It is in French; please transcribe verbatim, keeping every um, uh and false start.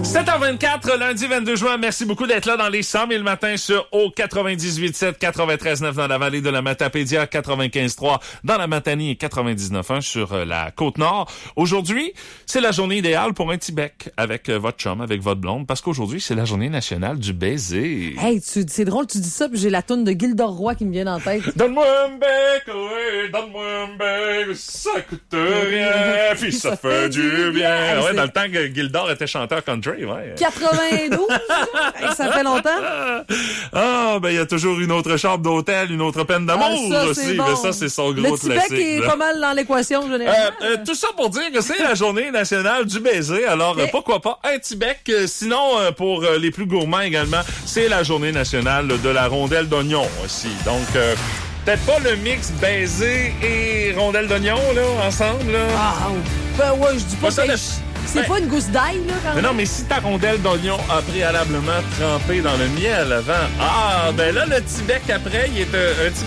sept heures vingt-quatre, lundi vingt-deux juin. Merci beaucoup d'être là dans les cent mille matins sur O quatre-vingt-dix-huit sept, quatre-vingt-treize neuf dans la vallée de la Matapédia, quatre-vingt-quinze trois dans la Matanie et quatre-vingt-dix-neuf un sur la Côte-Nord. Aujourd'hui, c'est la journée idéale pour un petit bec avec votre chum, avec votre blonde, parce qu'aujourd'hui, c'est la journée nationale du baiser. Hey, tu, c'est drôle, tu dis ça, puis j'ai la toune de Gildor Roy qui me vient en tête. Donne-moi un bec, oui, donne-moi un bec, ça coûte rien, puis ça fait du bien. Hey, ouais, c'est... dans le temps que Gildor était chanteur country, ouais. quatre-vingt-douze, hey, ça fait longtemps. Ah, ben il y a toujours une autre chambre d'hôtel, une autre peine d'amour ah, ça, aussi. Bon. Mais ça, c'est son gros le classique. Le petit bec est pas mal dans l'équation, généralement. Euh, euh, tout ça pour dire que c'est la journée nationale du baiser. Alors, okay. euh, pourquoi pas un petit bec. Euh, sinon, euh, pour euh, les plus gourmands également, c'est la journée nationale de la rondelle d'oignon aussi. Donc... Euh, peut-être pas le mix baiser et rondelle d'oignon, là, ensemble, là. Ah, ben ouais, je dis pas, pas que... C'est ben, pas une gousse d'ail, là, quand mais même. Non, mais si ta rondelle d'oignon a préalablement trempé dans le miel avant, ah, ben là, le petit bec après, il est un, un petit